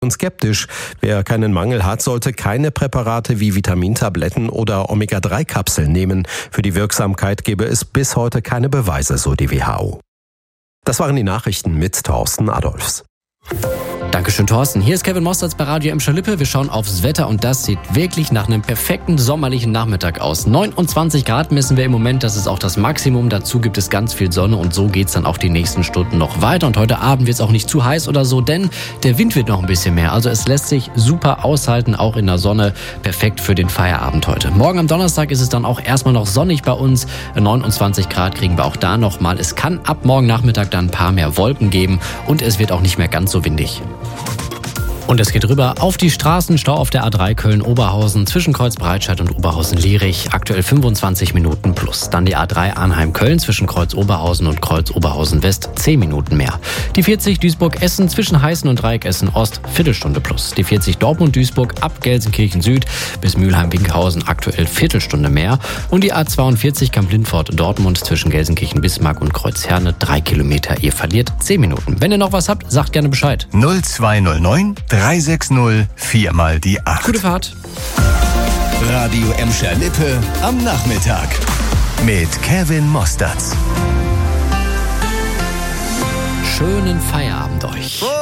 und skeptisch. Wer keinen Mangel hat, sollte keine Präparate wie Vitamintabletten oder Omega-3-Kapseln nehmen. Für die Wirksamkeit gebe es bis heute keine Beweise, so die WHO. Das waren die Nachrichten mit Thorsten Adolfs. Dankeschön, Thorsten. Hier ist Kevin Mosterz bei Radio Emscher-Lippe. Wir schauen aufs Wetter und das sieht wirklich nach einem perfekten sommerlichen Nachmittag aus. 29 Grad messen wir im Moment, das ist auch das Maximum. Dazu gibt es ganz viel Sonne und so geht's dann auch die nächsten Stunden noch weiter. Und heute Abend wird es auch nicht zu heiß oder so, denn der Wind wird noch ein bisschen mehr. Also es lässt sich super aushalten, auch in der Sonne. Perfekt für den Feierabend heute. Morgen am Donnerstag ist es dann auch erstmal noch sonnig bei uns. 29 Grad kriegen wir auch da nochmal. Es kann ab morgen Nachmittag dann ein paar mehr Wolken geben und es wird auch nicht mehr ganz so windig. Und es geht rüber auf die Straßen. Stau auf der A3 Köln-Oberhausen zwischen Kreuz-Breitscheid und Oberhausen-Lierich. Aktuell 25 Minuten plus. Dann die A3 Arnheim-Köln zwischen Kreuz-Oberhausen und Kreuz-Oberhausen-West 10 Minuten mehr. Die 40 Duisburg-Essen zwischen Heißen und Dreieck Essen-Ost Viertelstunde plus. Die 40 Dortmund-Duisburg ab Gelsenkirchen-Süd bis Mülheim-Winkhausen aktuell Viertelstunde mehr. Und die A42 Kamp-Lindfort-Dortmund zwischen Gelsenkirchen-Bismarck und Kreuzherne 3 Kilometer. Ihr verliert 10 Minuten. Wenn ihr noch was habt, sagt gerne Bescheid. 0209 360 4 mal die 8. Gute Fahrt. Radio Emscher-Lippe am Nachmittag mit Kevin Mosterz. Schönen Feierabend euch.